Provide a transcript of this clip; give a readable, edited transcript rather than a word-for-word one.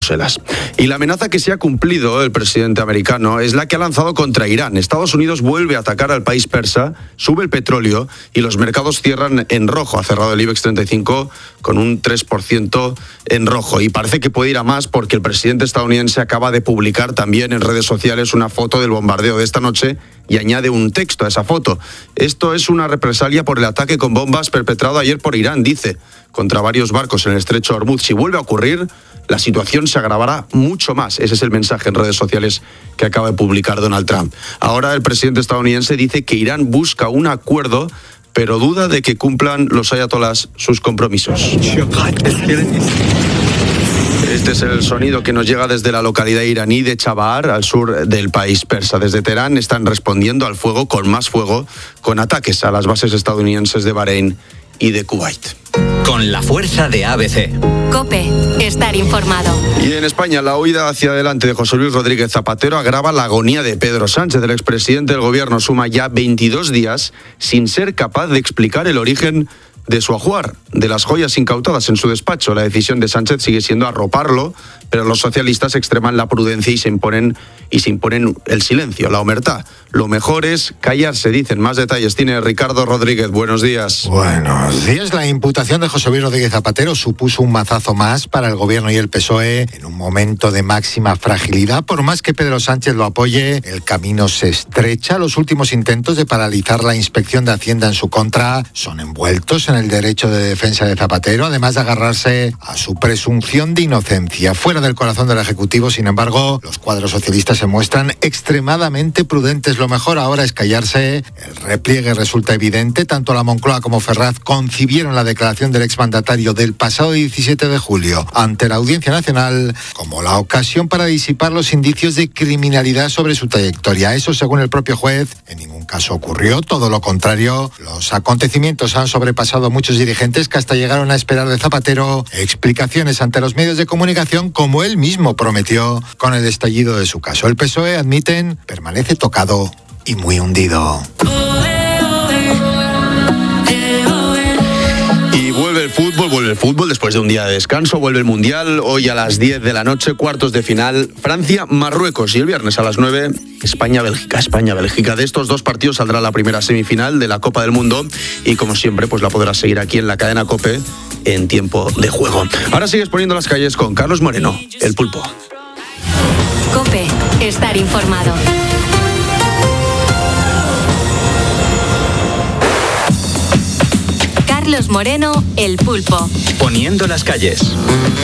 Bruselas. Y la amenaza que se ha cumplido el presidente americano es la que ha lanzado contra Irán. Estados Unidos vuelve a atacar al país persa, sube el petróleo y los mercados cierran en rojo. Ha cerrado el IBEX 35 con un 3% en rojo. Y parece que puede ir a más porque el presidente estadounidense acaba de publicar también en redes sociales una foto del bombardeo de esta noche y añade un texto a esa foto. Esto es una represalia por el ataque con bombas perpetrado ayer por Irán, dice, contra varios barcos en el estrecho de Hormuz. Si vuelve a ocurrir, la situación se agravará mucho más. Ese es el mensaje en redes sociales que acaba de publicar Donald Trump. Ahora el presidente estadounidense dice que Irán busca un acuerdo, pero duda de que cumplan los ayatolás sus compromisos. Este es el sonido que nos llega desde la localidad iraní de Chabahar, al sur del país persa. Desde Teherán están respondiendo al fuego con más fuego, con ataques a las bases estadounidenses de Bahrein y de Kuwait. Con la fuerza de ABC. COPE, estar informado. Y en España, la huida hacia adelante de José Luis Rodríguez Zapatero agrava la agonía de Pedro Sánchez. El expresidente del gobierno suma ya 22 días sin ser capaz de explicar el origen de su ajuar, de las joyas incautadas en su despacho. La decisión de Sánchez sigue siendo arroparlo, pero los socialistas extreman la prudencia y se imponen el silencio, la omertá. Lo mejor es callarse, dicen. Más detalles tiene Ricardo Rodríguez. Buenos días. Buenos días. La imputación de José Luis Rodríguez Zapatero supuso un mazazo más para el gobierno y el PSOE en un momento de máxima fragilidad. Por más que Pedro Sánchez lo apoye, el camino se estrecha. Los últimos intentos de paralizar la inspección de Hacienda en su contra son envueltos en el derecho de defensa de Zapatero, además de agarrarse a su presunción de inocencia. Fuera del corazón del Ejecutivo, sin embargo, los cuadros socialistas se muestran extremadamente prudentes. Lo mejor ahora es callarse. El repliegue resulta evidente. Tanto la Moncloa como Ferraz concibieron la declaración del exmandatario del pasado 17 de julio ante la Audiencia Nacional como la ocasión para disipar los indicios de criminalidad sobre su trayectoria. Eso, según el propio juez, en ningún caso ocurrió. Todo lo contrario, los acontecimientos han sobrepasado muchos dirigentes que hasta llegaron a esperar de Zapatero explicaciones ante los medios de comunicación, como él mismo prometió con el estallido de su caso. El PSOE, admiten, permanece tocado y muy hundido. Y vuelve el fútbol después de un día de descanso, vuelve el Mundial, hoy a las 10 de la noche, cuartos de final, Francia-Marruecos, y el viernes a las 9, España-Bélgica. De estos dos partidos saldrá la primera semifinal de la Copa del Mundo y como siempre pues la podrás seguir aquí en la cadena COPE en tiempo de juego. Ahora sigues poniendo las calles con Carlos Moreno, el Pulpo. COPE, estar informado. Carlos Moreno, el Pulpo. Poniendo las calles.